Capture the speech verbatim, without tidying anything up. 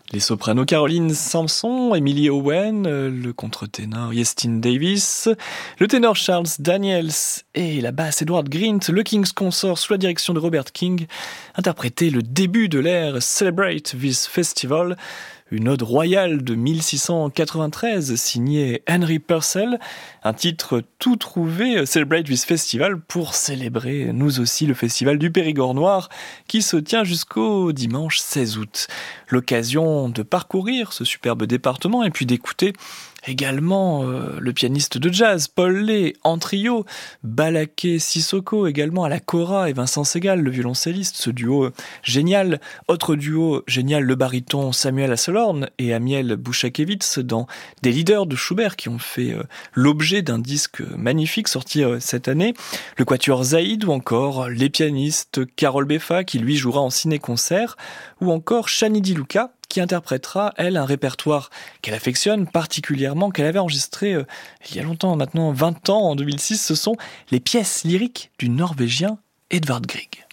Les sopranos Caroline Sampson, Emily Owen, le contre-ténor Yestin Davis, le ténor Charles Daniels et la basse Edward Grint, le King's Consort sous la direction de Robert King, interprétaient le début de l'ère Celebrate This Festival, une ode royale de mille six cent quatre-vingt-treize signée Henry Purcell, un titre tout trouvé, Celebrate This Festival, pour célébrer nous aussi le festival du Périgord noir qui se tient jusqu'au dimanche seize août. L'occasion de parcourir ce superbe département et puis d'écouter également euh, le pianiste de jazz Paul Lay en trio, Balaké Sissoko également à la kora et Vincent Segal, le violoncelliste, ce duo euh, génial. Autre duo génial, le baryton Samuel Hasselhorn et Amiel Bouchakevitz dans des leaders de Schubert qui ont fait euh, l'objet d'un disque magnifique sorti euh, cette année. Le quatuor Zaïd ou encore les pianistes Carole Beffa qui lui jouera en ciné-concert ou encore Shani Di Luca qui interprétera, elle, un répertoire qu'elle affectionne particulièrement, qu'elle avait enregistré euh, il y a longtemps, maintenant vingt ans, en deux mille six. Ce sont les pièces lyriques du Norvégien Edvard Grieg.